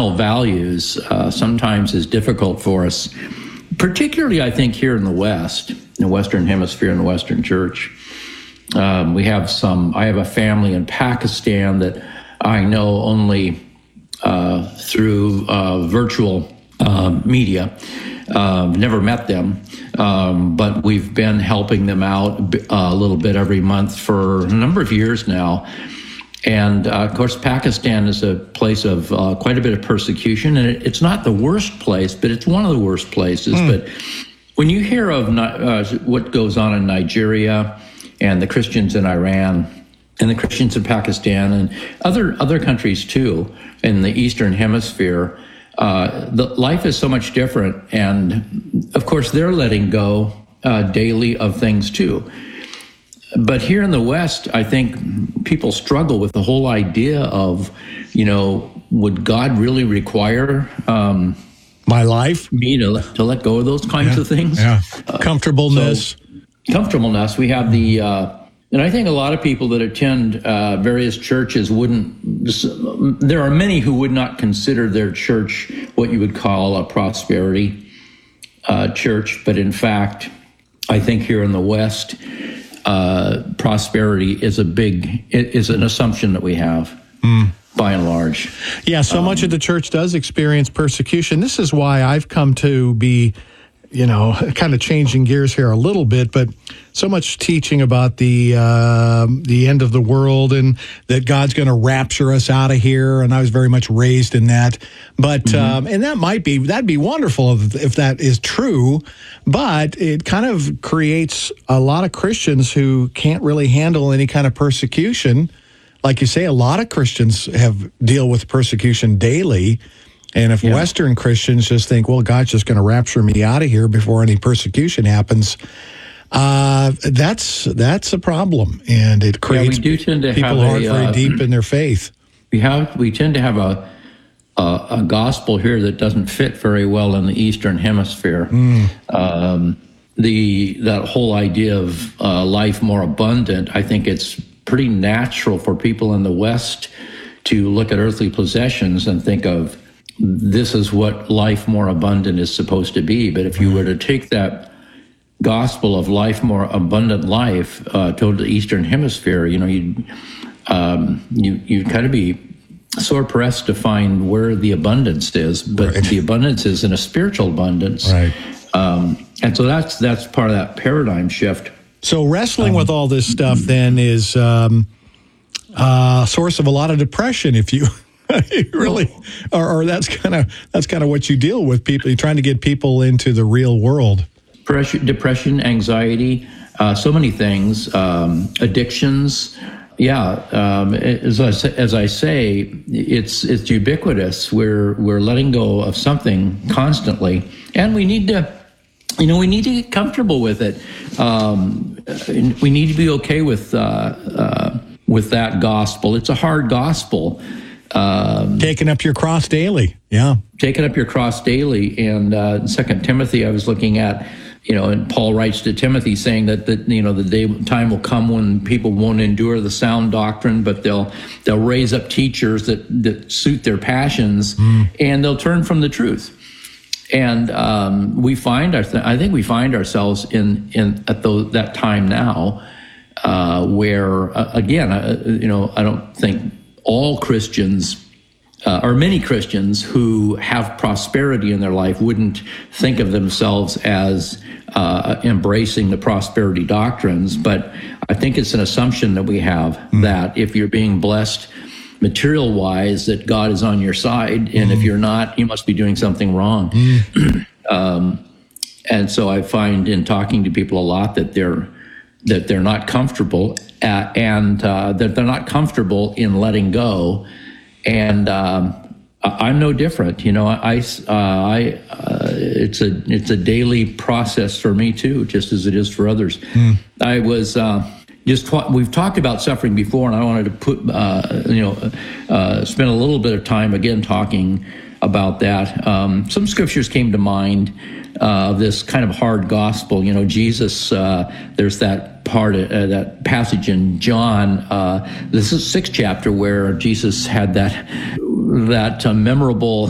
cardinal values sometimes is difficult for us, particularly, I think, here in the West, in the Western Hemisphere, in the Western Church. I have a family in Pakistan that I know only through virtual media. Never met them, but we've been helping them out a little bit every month for a number of years now. And of course, Pakistan is a place of quite a bit of persecution, and it's not the worst place, but it's one of the worst places. But when you hear of what goes on in Nigeria and the Christians in Iran and the Christians in Pakistan and other countries too in the Eastern Hemisphere, the life is so much different. And of course, they're letting go daily of things too. But here in the West, I think people struggle with the whole idea of, would God really require my life? Me to let go of those kinds of things? Yeah. Comfortableness. Comfortableness. We have and I think a lot of people that attend various churches there are many who would not consider their church what you would call a prosperity church. But in fact, I think here in the West, prosperity is an assumption that we have by and large. Yeah, so much of the church does experience persecution. This is why I've come to be, kind of changing gears here a little bit, but so much teaching about the end of the world and that God's going to rapture us out of here. And I was very much raised in that. But and that'd be wonderful if that is true. But it kind of creates a lot of Christians who can't really handle any kind of persecution. Like you say, a lot of Christians deal with persecution daily. And if Western Christians just think, well, God's just going to rapture me out of here before any persecution happens, that's a problem, and it creates people who aren't very deep in their faith. We tend to have a gospel here that doesn't fit very well in the Eastern Hemisphere. That whole idea of life more abundant, I think it's pretty natural for people in the West to look at earthly possessions and think of, this is what life more abundant is supposed to be. But if you were to take that gospel of life more abundant life to the Eastern Hemisphere, you'd kind of be sore pressed to find where the abundance is. But the abundance is in a spiritual abundance, right? And so that's part of that paradigm shift. So wrestling with all this stuff then is a source of a lot of depression, if you. Really, or that's kind of what you deal with. People, you're trying to get people into the real world. Depression, anxiety, so many things, addictions. As I say, it's ubiquitous. We're letting go of something constantly, and we need to. We need to get comfortable with it. We need to be okay with that gospel. It's a hard gospel. Taking up your cross daily. Yeah. Taking up your cross daily. And 2 Timothy, I was looking at, and Paul writes to Timothy saying that the time will come when people won't endure the sound doctrine, but they'll raise up teachers that suit their passions, and they'll turn from the truth. And I think we find ourselves at that time now, where again, I don't think all Christians, or many Christians who have prosperity in their life, wouldn't think of themselves as embracing the prosperity doctrines. But I think it's an assumption that we have that if you're being blessed material-wise, that God is on your side, and if you're not, you must be doing something wrong. And so I find in talking to people a lot that they're not comfortable, and that they're not comfortable in letting go. And I'm no different. It's a daily process for me too, just as it is for others. I was we've talked about suffering before, and I wanted to spend a little bit of time again talking about that. Some scriptures came to mind. This kind of hard gospel, Jesus. There's that part, that passage in John. This is 6th chapter where Jesus had that memorable